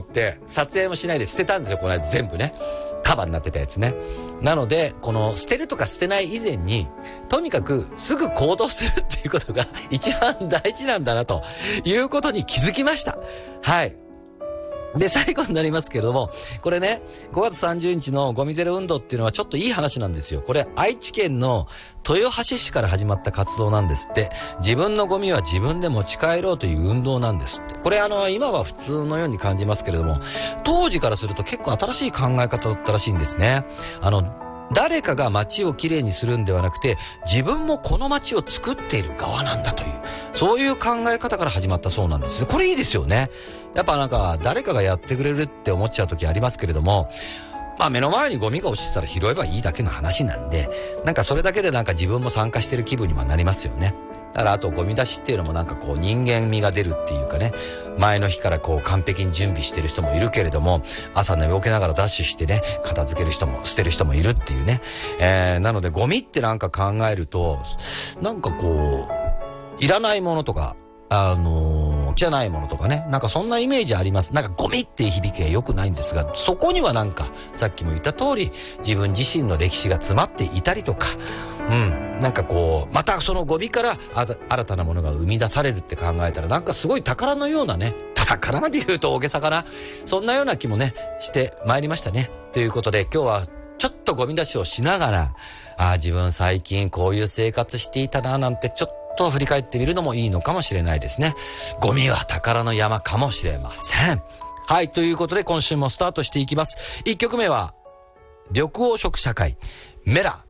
って撮影もしないで捨てたんですよ、この間全部ね。束になってたやつね。なので、この捨てるとか捨てない以前に、とにかくすぐ行動するっていうことが一番大事なんだなということに気づきました。はい。で、最後になりますけれども、これね、5月30日のゴミゼロ運動っていうのはちょっといい話なんですよ。これ、愛知県の豊橋市から始まった活動なんですって。自分のゴミは自分で持ち帰ろうという運動なんですって。これ今は普通のように感じますけれども、当時からすると結構新しい考え方だったらしいんですね。誰かが街をきれいにするんではなくて、自分もこの街を作っている側なんだという、そういう考え方から始まったそうなんです。これいいですよね。やっぱなんか誰かがやってくれるって思っちゃう時ありますけれども、まあ目の前にゴミが落ちてたら拾えばいいだけの話なんで、なんかそれだけでなんか自分も参加してる気分にはなりますよね。だからあとゴミ出しっていうのもなんかこう人間味が出るっていうかね、前の日からこう完璧に準備してる人もいるけれども、朝寝ぼけながらダッシュしてね、片付ける人も捨てる人もいるっていうね。なのでゴミってなんか考えると、なんかこう、いらないものとか、じゃないものとかね、なんかそんなイメージあります。なんかゴミっていう響きが良くないんですが、そこにはなんかさっきも言った通り自分自身の歴史が詰まっていたりとか、なんかこうまたそのゴミから新たなものが生み出されるって考えたら、なんかすごい宝のようなね、宝まで言うと大げさかな、そんなような気もねしてまいりましたね。ということで今日はちょっとゴミ出しをしながら、自分最近こういう生活していたななんてちょっと振り返ってみるのもいいのかもしれないですね。ゴミは宝の山かもしれません。はい、ということで今週もスタートしていきます。1曲目は緑黄色社会メラ